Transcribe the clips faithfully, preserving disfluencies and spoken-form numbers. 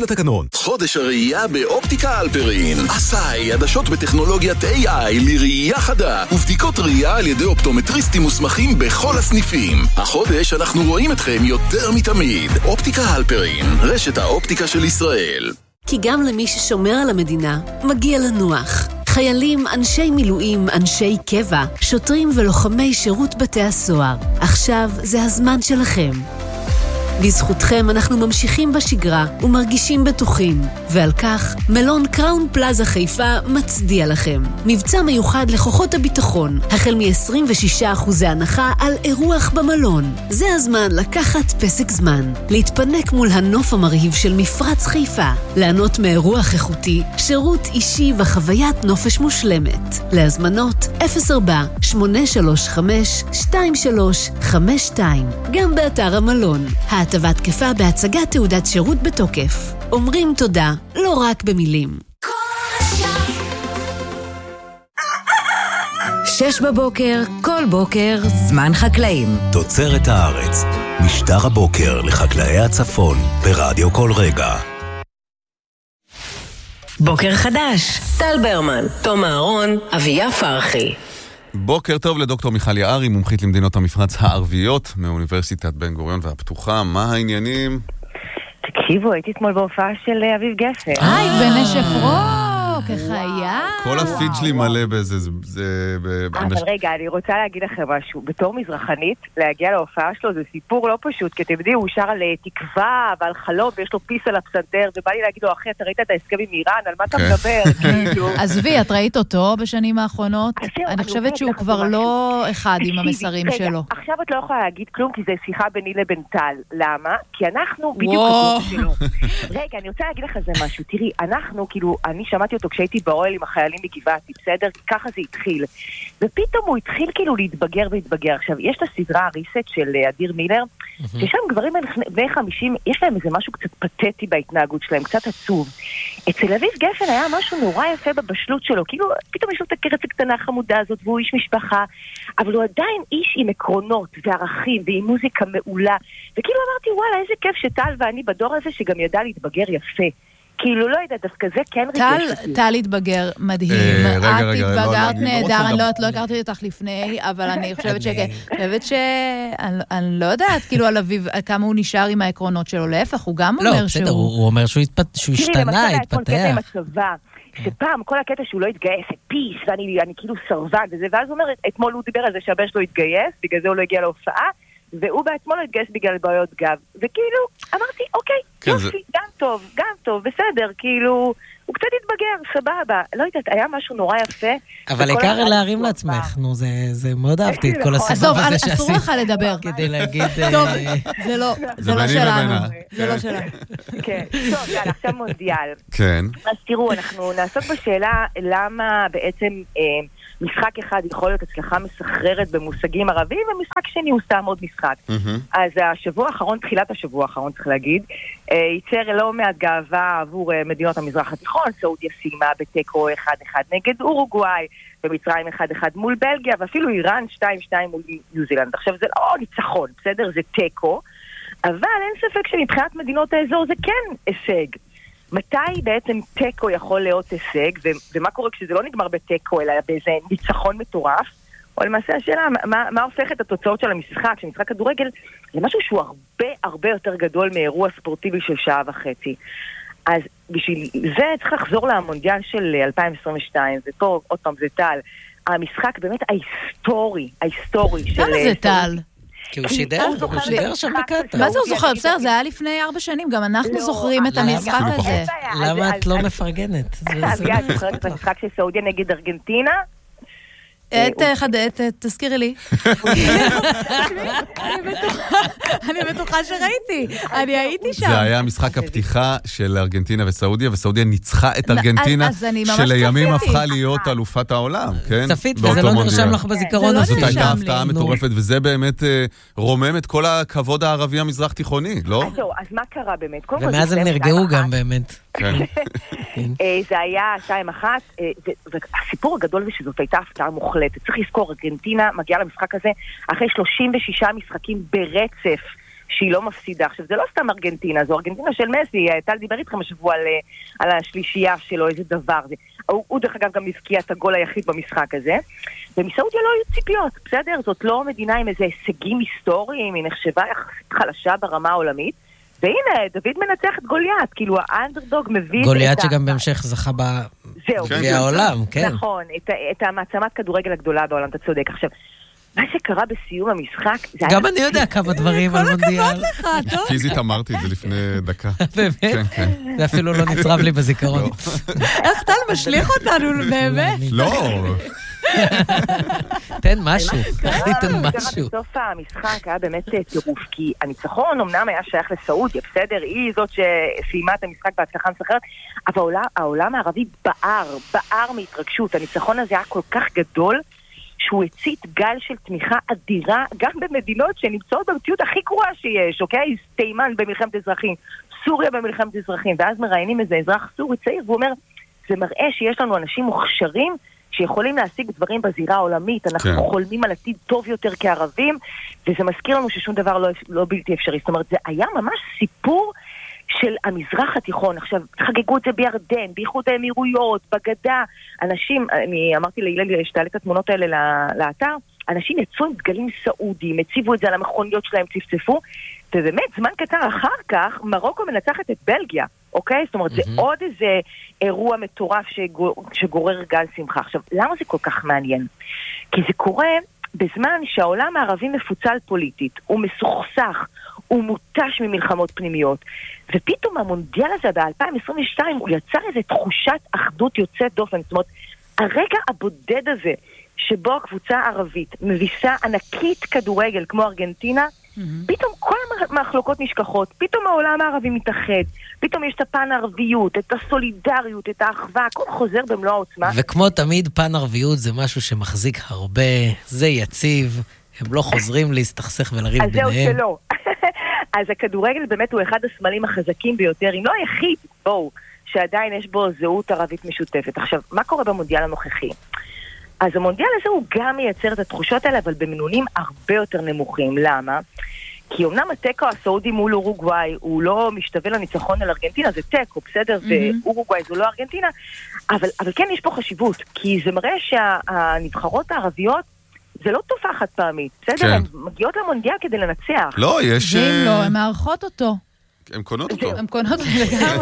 בתקנון. חודש הראייה באופטיקה אלפרין. עשאי, עדשות בטכנולוגיית איי איי לראייה חדה ובדיקות ראייה על ידי אופטומטריסטים מוסמכים בכל הסניפים. החודש אנחנו רואים אתכם יותר מתמיד. אופטיקה אלפרין, רשת האופטיקה של ישראל. כי גם למי ששומר על המדינה מגיע לנוח. חיילים, אנשי מילואים, אנשי קבע, שוטרים ולוחמי שירות בתי הסוהר. עכשיו זה הזמן שלכם. בזכותכם אנחנו ממשיכים בשגרה ומרגישים בטוחים, ועל כך מלון קראון פלאזה חיפה מצדיע לכם. מבצע מיוחד לכוחות הביטחון, החל מ-עשרים ושישה אחוז הנחה על אירוח במלון. זה הזמן לקחת פסק זמן, להתפנק מול הנוף המרהיב של מפרץ חיפה, לענות מאירוח איכותי, שירות אישי וחוויית נופש מושלמת. להזמנות אפס ארבע שמונה שלוש חמש שתיים שלוש חמש שתיים, גם באתר המלון. הטבה תקפה בהצגת תעודת שירות בתוקף. אומרים תודה, לא רק במילים. שש בבוקר, כל בוקר, זמן חקלאים. תוצרת הארץ, משדר הבוקר לחקלאי הצפון, ברדיו כל רגע. בוקר חדש, טל ברמן, תום אהרון, אביה פרחי. בוקר טוב לדוקטור מיכל יערי, מומחית למדינות המפרץ הערביות מאוניברסיטת בן גוריון והפתוחה. מה העניינים? תקשיבו, הייתי אתמול בהופעה של אביב גפן. היי, בנשף רוק, איך היה? כל הפיד שלי מלא באיזה... אבל רגע, אני רוצה להגיד לכם משהו. בתור מזרחנית, להגיע להופעה שלו זה סיפור לא פשוט, כי אתם יודעים, הוא שר על תקווה ועל חלום, ויש לו פיס על הפסנתר, ובא לי להגיד לו, אחי, אתה ראית את ההסכם עם איראן? על מה אתה מדבר? עזבי, את ראית אותו בשנים האחרונות? אני חושבת שהוא כבר לא אחד עם המסרים שלו. עכשיו את לא יכולה להגיד כלום, כי זה שיחה ביני לבין טל. למה? כי אנחנו בדיוק כתוב שלו. רגע, אני רוצה להגיד לך זה משהו. תראי, אנחנו, כאילו, אני שמעתי אותו כשהייתי באוהל עם החיילים בגבעתי, בסדר? ככה זה התחיל. ופתאום הוא התחיל כאילו להתבגר והתבגר. עכשיו, יש את הסדרה הריסט של אדיר מילר, ששם גברים בני חמישים, יש להם איזה משהו קצת פתטי בהתנהגות שלהם, קצת עצוב. אצל אביב גפן היה משהו נורא יפה בבשלות שלו, כאילו פתאום יש לו את הקרץ הקטנה החמודה הזאת, והוא איש משפחה, אבל הוא עדיין איש עם עקרונות וערכים ועם מוזיקה מעולה, וכאילו אמרתי, וואלה, איזה כיף שטל ואני בדור הזה שגם ידע להתבגר יפה. כאילו, לא יודעת, דווקא זה כן ריגש אותי. טל התבגר מדהים. את התבגרת נהדר, אני לא הכרתי אותך לפני, אבל אני חושבת ש... אני לא יודעת, כאילו, על אביב, כמה הוא נשאר עם העקרונות שלו, להפך, הוא גם אומר שהוא... לא, בסדר, הוא אומר שהוא השתנה, התפתח. שפעם כל הקטע שהוא לא התגייס, פיס, ואני כאילו סרבן וזה, ואז הוא אומר, אתמול הוא דיבר על זה שהבן שלו התגייס, בגלל זה הוא לא הגיע להופעה, והוא בעצמו לא התגייס בגלל בעיות גב. וכאילו, אמרתי, אוקיי, יופי, גם טוב, גם טוב, בסדר, כאילו, הוא קצת התבגר, סבבה. לא יודעת, היה משהו נורא יפה. אבל עיקר להרים לעצמך, נו, זה מאוד אהבתי את כל הסיבוב הזה שעשית. אסור לך לדבר. כדי להגיד... טוב, זה לא שלנו. זה לא שלנו. כן, טוב, יאללה, עכשיו מונדיאל. כן. אז תראו, אנחנו נעסוק בשאלה למה בעצם... משחק אחד יכול להיות הצלחה מסחררת במושגים ערבים, ומשחק שני הוא סתם עוד משחק. Mm-hmm. אז השבוע האחרון, תחילת השבוע האחרון צריך להגיד, ייצר לא מעט גאווה עבור מדינות המזרח התיכון, סעודיה סיימה בטקו אחד אחד נגד אורוגוואי, ומצרים אחד אחד מול בלגיה, ואפילו איראן שתיים שתיים מול ניו זילנד. עכשיו זה לא ניצחון, בסדר? זה טקו, אבל אין ספק שמבחינת מדינות האזור זה כן הישג. מתי בעצם טקו יכול להיות הישג, ו- ומה קורה כשזה לא נגמר בטקו, אלא באיזה ניצחון מטורף, או למעשה השאלה, מה, מה הופך את התוצאות של המשחק, של משחק כדורגל, למשהו שהוא הרבה הרבה יותר גדול מאירוע ספורטיבי של שעה וחצי. אז בשביל זה צריך לחזור למונדיאל של אלפיים עשרים ושתיים, ופה עוד פעם זה טל, המשחק באמת ההיסטורי, ההיסטורי של... למה זה טל? כי הוא שידר, הוא שידר שם בקטע. מה זה הוא זוכר? בסדר, זה היה לפני ארבע שנים, גם אנחנו זוכרים את המשחק הזה. למה את לא מפרגנת? אביה, את זוכרת את המשחק של סעודיה נגד ארגנטינה? תזכירי לי. אני בטוחה שראיתי. אני הייתי שם. זה היה משחק הפתיחה של ארגנטינה וסעודיה, וסעודיה ניצחה את ארגנטינה, שלימים הפכה להיות אלופת העולם. צפית, וזה לא נרשם לך בזיכרון. זאת הייתה הפתעה מטורפת, וזה באמת רומם את כל הכבוד הערבי המזרח תיכוני, לא? אז מה קרה באמת? ומאז הם נרגעו גם באמת. זה היה שתיים אחת, והסיפור הגדול זה שזאת הייתה הפתעה מוחלטת. צריך לזכור, ארגנטינה מגיעה למשחק הזה אחרי שלושים ושישה משחקים ברצף שהיא לא מפסידה. עכשיו, זה לא סתם ארגנטינה, זו ארגנטינה של מסי, טל דיבר איתכם השבוע על, על השלישייה שלו, איזה דבר זה. הוא, הוא דרך אגב גם הפקיע את הגול היחיד במשחק הזה, ומסעודיה לא היו ציפיות, בסדר? זאת לא מדינה עם איזה הישגים היסטוריים, היא נחשבה יחסית חלשה ברמה העולמית, והנה, דוד מנצח את גוליית, כאילו האנדרדוג מביא... גוליית שגם בהמשך זכה בגביע העולם, כן. נכון, את, את המעצמת כדורגל הגדולה בעולם, אתה צודק. עכשיו, מה שקרה בסיום המשחק... גם אני יודע כמה דברים על מונדיאל. כל הכבוד לך, טוב? פיזית אמרתי את זה לפני דקה. באמת? זה אפילו לא נצרב לי בזיכרון. איך טל משליך אותנו, באמת? לא. תן משהו, תן משהו. בסוף המשחק היה באמת טירוף, כי הניצחון אמנם היה שייך לסעודיה, בסדר, היא זאת שסיימה את המשחק בהצלחה מסחררת, אבל העולם הערבי בער, בער מהתרגשות. הניצחון הזה היה כל כך גדול, שהוא הצית גל של תמיכה אדירה, גם במדינות שנמצאות במציאות הכי גרועה שיש, אוקיי? תימן במלחמת אזרחים, סוריה במלחמת אזרחים, ואז מראיינים איזה אזרח סורי צעיר, והוא אומר, זה מראה שיש לנו אנשים מוכשרים, שיכולים להשיג דברים בזירה העולמית, אנחנו כן. חולמים על עתיד טוב יותר כערבים, וזה מזכיר לנו ששום דבר לא, לא בלתי אפשרי. זאת אומרת, זה היה ממש סיפור של המזרח התיכון. עכשיו, חגגו את זה בירדן, באיחוד האמירויות, בגדה. אנשים, אני אמרתי להילל שתעלה את התמונות האלה לאתר, אנשים יצאו עם דגלים סעודיים, הציבו את זה על המכוניות שלהם, צפצפו, ובאמת, זמן קצר אחר כך, מרוקו מנצחת את בלגיה, אוקיי? זאת אומרת, mm-hmm. זה עוד איזה אירוע מטורף שגור, שגורר גל שמחה. עכשיו, למה זה כל כך מעניין? כי זה קורה בזמן שהעולם הערבי מפוצל פוליטית, הוא מסוכסך, הוא מוטש ממלחמות פנימיות, ופתאום המונדיאל הזה ב-אלפיים עשרים ושתיים הוא יצר איזו תחושת אחדות יוצאת דופן. זאת אומרת, הרגע הבודד הזה שבו הקבוצה הערבית מביסה ענקית כדורגל כמו ארגנטינה, mm-hmm. פתאום כל המחלוקות נשכחות, פתאום העולם הערבי מתאחד, פתאום יש את הפן הערביות, את הסולידריות, את האחווה, הכל חוזר במלוא העוצמה. וכמו תמיד, פן ערביות זה משהו שמחזיק הרבה, זה יציב, הם לא חוזרים להסתכסך ולריב ביניהם. אז זהו שלא. אז הכדורגל באמת הוא אחד הסמלים החזקים ביותר, אם לא היחיד, בואו, שעדיין יש בו זהות ערבית משותפת. עכשיו, מה קורה במונדיאל הנוכחי? אז המונדיאל הזה הוא גם מייצר את התחושות האלה, אבל במינונים הרבה יותר נמוכים. למה? כי אמנם הטקו הסעודי מול אורוגוואי הוא לא משתווה לניצחון על ארגנטינה, זה טקו, בסדר? Mm-hmm. ואורוגוואי זו לא ארגנטינה, אבל, אבל כן יש פה חשיבות, כי זה מראה שהנבחרות הערביות זה לא תופעה חד פעמית, בסדר? כן. הן מגיעות למונדיאל כדי לנצח. לא, יש... ואם לא, הן מערכות אותו. הן קונות אותו. הן קונות אותו לגמרי.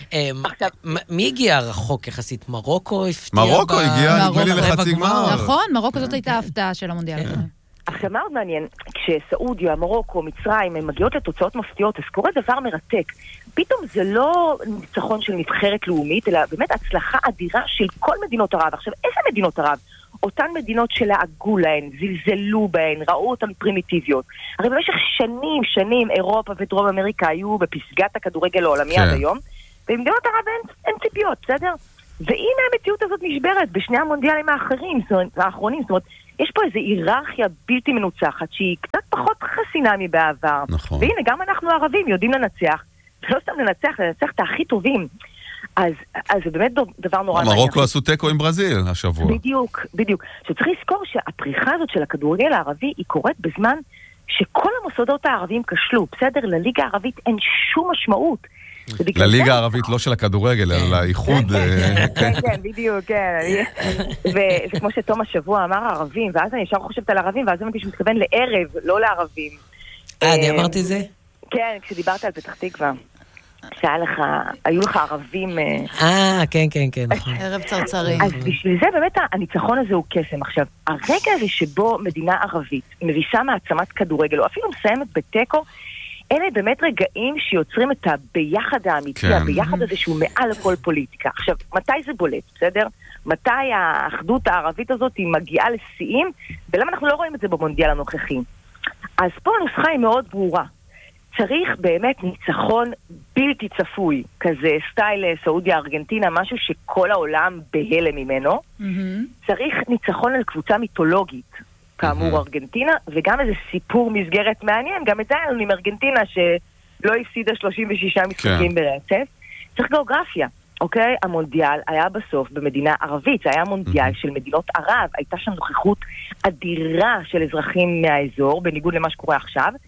מי הגיע רחוק יחסית? מרוקו הפתיע? מרוקו הגיע, נדמה לי לחצי גמר. נכון, מרוקו זאת הייתה ההפתעה של המונדיאל. עכשיו, מה עוד מעניין? כשסעודיה, מרוקו, מצרים, הן מגיעות לתוצאות מפתיעות, אז קורה דבר מרתק. פתאום זה לא ניצחון של נבחרת לאומית, אלא באמת הצלחה אדירה של כל מדינות ערב. עכשיו, איזה מדינות ערב? אותן מדינות שלעגו להן, זלזלו בהן, ראו אותן פרימיטיביות. הרי במשך שנים, שנים, אירופה ודרום אמריקה היו בפסגת הכדורגל העולמי עד היום, ובמדינות ערב אין, אין ציפיות, בסדר? והנה המציאות הזאת נשברת בשני המונדיאלים האחרים, האחרונים, זאת אומרת, יש פה איזו היררכיה בלתי מנוצחת, שהיא קצת פחות חסינה מבעבר. נכון. והנה, גם אנחנו הערבים יודעים לנצח, ולא סתם לנצח, לנצח את הכי טובים. אז, אז זה באמת דבר נורא... מרוקו עשו טקו עם ברזיל השבוע. בדיוק, בדיוק. שצריך לזכור שהפריחה הזאת של הכדורגל הערבי היא קורית בזמן שכל המוסדות הערבים כשלו. בסדר, לליגה הערבית אין שום משמעות. לליגה הערבית לא של הכדורגל, אלא לאיחוד. כן, כן, בדיוק, כן. וזה כמו שתום השבוע אמר ערבים, ואז אני ישר חושבת על ערבים, ואז אמרתי שהוא מתכוון לערב, לא לערבים. אה, אני אמרתי זה? כן, כשדיברת על פתח תקווה. שהיה לך, היו לך ערבים... אה, כן, כן, כן, נכון. ערב צרצרי. אז בשביל זה באמת הניצחון הזה הוא קסם. עכשיו, הרגע הזה שבו מדינה ערבית מביסה מעצמת כדורגל, או אפילו מסיימת בטקו, אלה באמת רגעים שיוצרים את הביחד האמיתי, הביחד הזה שהוא מעל לכל פוליטיקה. עכשיו, מתי זה בולט, בסדר? מתי האחדות הערבית הזאת היא מגיעה לשיאים, ולמה אנחנו לא רואים את זה במונדיאל הנוכחי? אז פה הנוסחה היא מאוד ברורה. צריך באמת ניצחון בלתי צפוי, כזה סטייל סעודיה ארגנטינה, משהו שכל העולם בהלם ממנו. Mm-hmm. צריך ניצחון על קבוצה מיתולוגית, כאמור mm-hmm. ארגנטינה, וגם איזה סיפור מסגרת מעניין, גם את זה היה לנו עם ארגנטינה שלא הפסידה שלושים ושישה משחקים כן. ברצף. צריך גיאוגרפיה, אוקיי? המונדיאל היה בסוף במדינה ערבית, זה היה מונדיאל mm-hmm. של מדינות ערב, הייתה שם נוכחות אדירה של אזרחים מהאזור, בניגוד למה שקורה עכשיו,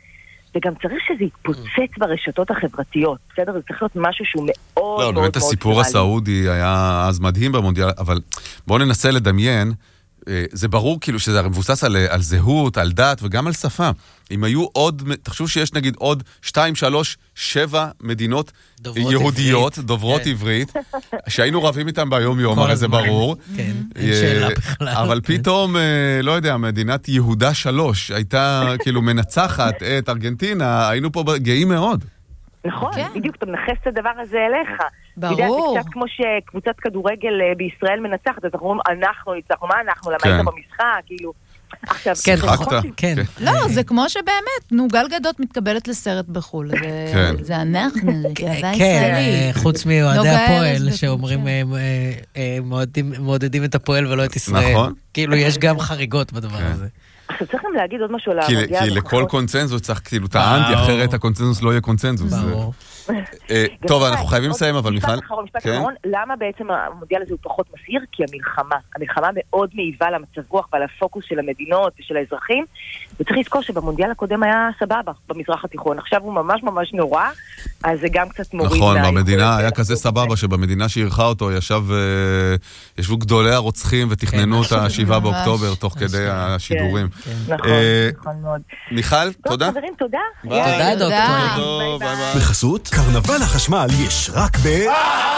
וגם צריך שזה יתפוצץ ברשתות החברתיות, בסדר? זה צריך להיות משהו שהוא מאוד מאוד מאוד... לא, באמת הסיפור הסעודי היה אז מדהים במונדיאל, אבל בואו ננסה לדמיין, זה ברור כאילו שזה מבוסס על, על זהות, על דת וגם על שפה. אם היו עוד, תחשוב שיש נגיד עוד שתיים, שלוש, שבע מדינות יהודיות, עברית. דוברות כן. עברית, שהיינו רבים איתם ביום יום, הרי זה ברור. כן, אין שאלה בכלל. אבל כן. פתאום, לא יודע, מדינת יהודה שלוש הייתה כאילו מנצחת את ארגנטינה, היינו פה גאים מאוד. נכון, כן. בדיוק, אתה מנחס את הדבר הזה אליך. ברור. זה קצת כמו שקבוצת כדורגל בישראל מנצחת, אז אנחנו אומרים, אנחנו ניצחנו, מה אנחנו, למה כן. היית במשחק, כאילו... עכשיו, כן, שיחקת. כן. לא, זה כמו שבאמת, נו, גל גדות מתקבלת לסרט בחול. זה אנחנו, זה גאווה ישראלית. כן, חוץ מאוהדי הפועל, שאומרים, מעודדים את הפועל ולא את ישראל. נכון. כאילו, יש גם חריגות בדבר הזה. עכשיו צריך גם להגיד עוד משהו על המונדיאל. כי לכל קונצנזוס צריך, כאילו, טענתי, אחרת הקונצנזוס לא יהיה קונצנזוס. ברור. טוב, אנחנו חייבים לסיים, אבל מיכל... משפט אחרון, משפט אחרון, למה בעצם המונדיאל הזה הוא פחות מסעיר? כי המלחמה. המלחמה מאוד מעיבה למצב רוח ועל הפוקוס של המדינות ושל האזרחים, וצריך לזכור שבמונדיאל הקודם היה סבבה במזרח התיכון. עכשיו הוא ממש ממש נורא, אז זה גם קצת מוריד. נכון, במדינה היה כזה סבבה, שבמדינה שעירכה אותו ישבו גדולי הרוצחים ותכננו את השבעה באוקטובר תוך כדי השידורים. נכון, נכון מאוד. מיכל, תודה. טוב, חברים, תודה. תודה, דוקטור. ביי ביי. בחסות, קרנבל החשמל יש רק ב...